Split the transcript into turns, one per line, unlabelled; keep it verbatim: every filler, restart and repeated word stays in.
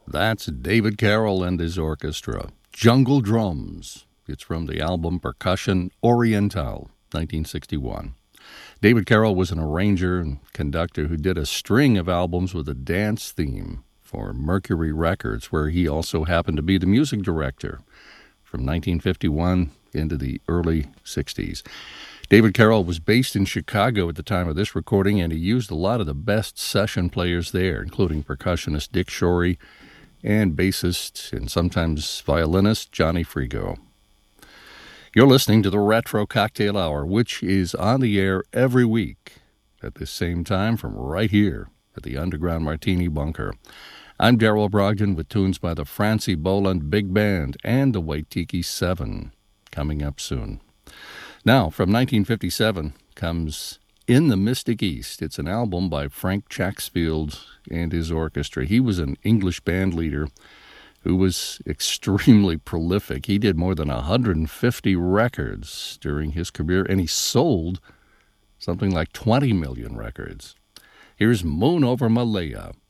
That's David Carroll and his orchestra. Jungle Drums. It's from the album Percussion Oriental, nineteen sixty-one. David Carroll was an arranger and conductor who did a string of albums with a dance theme for Mercury Records, where he also happened to be the music director from nineteen fifty-one into the early sixties. David Carroll was based in Chicago at the time of this recording, and he used a lot of the best session players there, including percussionist Dick Shorey and bassist and sometimes violinist Johnny Frigo. You're listening to the Retro Cocktail Hour, which is on the air every week at this same time from right here at the Underground Martini Bunker. I'm Darrell Brogdon with tunes by the Francie Boland Big Band and the Waitiki Seven coming up soon. Now, from nineteen fifty-seven comes In the Mystic East. It's an album by Frank Chaxfield and his orchestra. He was an English band leader who was extremely prolific. He did more than one hundred fifty records during his career, and he sold something like twenty million records. Here's Moon Over Malaya